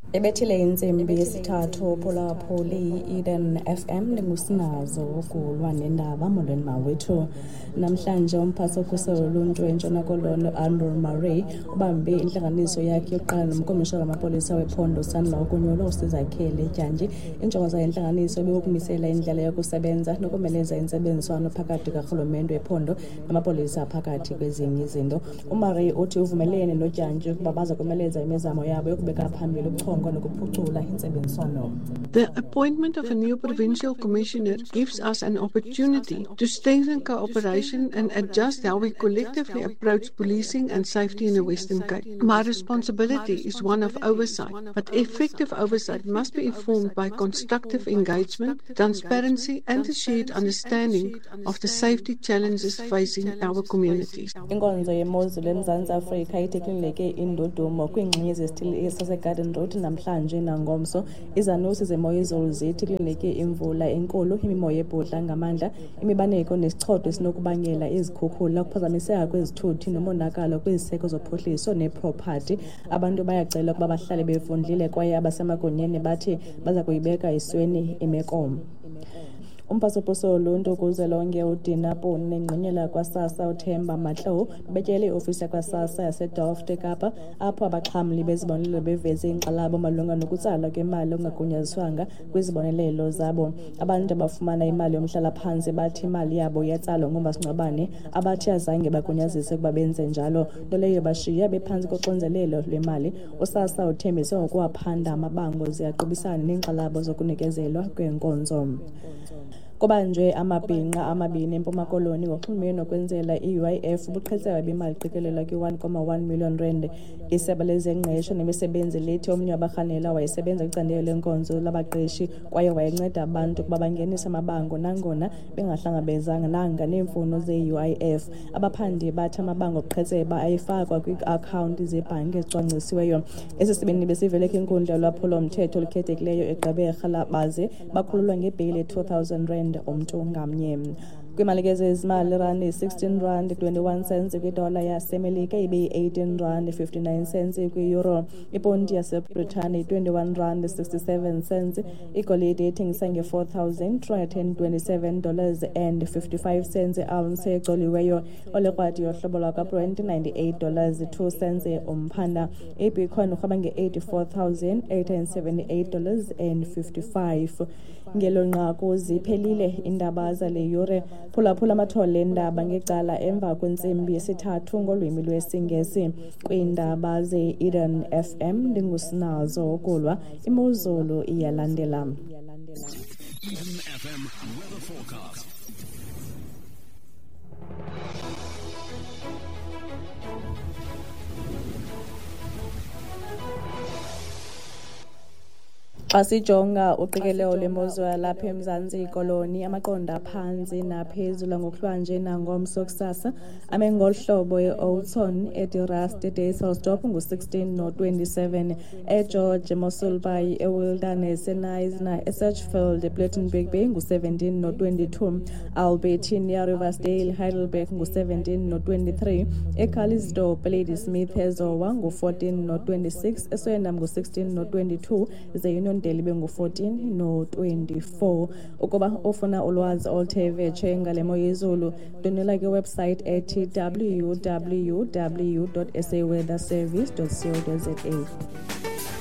Ebethile intsimbi yesithathu phulaphuli Eden FM lingusinazo ukulwa nendaba molweni mawethu. Namhlanje umphathi wokhuselo loluntu eNtshona Koloni Andrew Murray ubambe intlanganiso yakhe yokuqala nomkomishala wamapolisa wephondo Sanlaw Kunyolo uSizakhele Tyanji. Injongo zayo intlanganiso bekumisela indlela yokusebenza nokumeleza intsebenziswano phakathi karhulumente wephondo namapolisa phakathi kwezinye izinto. uMurray uthi uvumelene noTyanji ukuba baza kumeleza imizamo yabo yokubeka phambili ubuchongo nokuphucula intsebenziswano. The appointment of a new provincial commissioner gives us an opportunity to strengthen cooperation and adjust how we collectively approach policing and safety in the Western Cape. My responsibility is one of oversight, but effective oversight must be informed by constructive engagement, transparency, and a shared understanding of the safety challenges facing our communities. Inkonzo yemozulu eMzantsi Afrika iteklileke indudumo kwiingxenye zesithili esaseGarden Road namhlanje nangomso. Izanusi zemoyezulu ziteklinike imvula enkulu, imimoya ebhudla ngamandla, imibaneko nesichotho esinokubangela izikhukhula, ukuphazamiseka kwezithuthi nomonakalo kwiziseko zophuhliso neproperty. Abantu bayacela ukuba bahlale befundlile kwaye abasemagunyeni bathi baza kuyibeka isweni imekomo. Umphathi woluntu kuzwelonke uDina Poni nengqonyela kwaSASSA uThemba Matlow betyele iofisi yakwaSASSA yaseDelft eKapa apho abaxhamli bezibonelelo beveze inkxalabo malunga nokutsalwa kwemali okungagunyaziswanga kwizibonelelo zabo. Abantu abafumana imali yomhlalaphantsi bathi imali yabo yatsalwa ngomasingcwabane abathi azange bagunyazise ukuba benze njalo, nto leyo bashiya bephantsi koxinzelelo lwemali. uSASSA uthembise ngokuwaphanda amabango ziyaqubisana neenkxalabo zokunikezelwa kwenkonzo. Kubanjwe amabhinqa amabini eMpuma Koloni ngoxhumene okwenzela i-UIF ubuqhetseba bemali qikelela kwi-1.1 million rand. Isebe lezengqesho nemisebenzi lithi omnye wabarhanela wayesebenza kwicandelo lenkonzo labaqeshi kwaye wayenceda abantu ukuba bangenise amabango nangona bengahlangabezanga nanga neemfuno ze-UIF. Abaphandi bathi amabango obuqhetseba ayefakwa kwi-akhawunti zebhanki ezicwangcisiweyo. Esi sibini besivele kwinkundla yolwaphulo-mthetho olukhethekileyo eGqeberha baze bakhululwa ngebheyile ye-R2,000 umntu ngamnye. Kwimalike zezimali rand 16 rand 21 cents kwidola yasemelika ibe 18 rand 59 cents kwi-euro. Iponti yaseBritane 21 rand 67 cents. Igolide ethengisa nge $4,327 and 55 cents ounce ecoliweyo. Olekrwadi yohlobo lwakaBrent $98 2 cents umphanda. Ibitcoin urhweba nge $84,878 and 55. Ngelo nqaku ziphelile indaba zale yure. Phulaphula amathole endaba ngecala emva kwentsimbi yesithathu ngolwimi lwesiNgesi kwiindaba ze-Eden FM. Ndingusinazo ukulwa, imozulu iyalandela. Eden FM weather forecast. Xa sijonga uqikelelo lwemozulu yalapha eMzantsi Koloni, amaqondo aphantsi naphezulu ngokuhlwanje nangomso kusasa ame ngolu hlobo: e-Oudtshoorn, eDirast, eDayselsdorp ngu-16 no-27, eGeorge, eMossel Bay, eWilderness, eNisna, eSatchfield, ePlettenberg Bay ngu-17 no-22, Albertine, eRiversdale, Heidelberg ngu-17 no-23, eCalisdorp, Ladysmith, eZowa ngu-14 no-26, eSwendam ngu-16 no-22, ze-Union Delibe ngu-14 no-24. Ukuba ufuna ulwazi oluthe vetshe ngale mo yezulu, donela kwiwebsite ethi www.saweatherservice.co.za.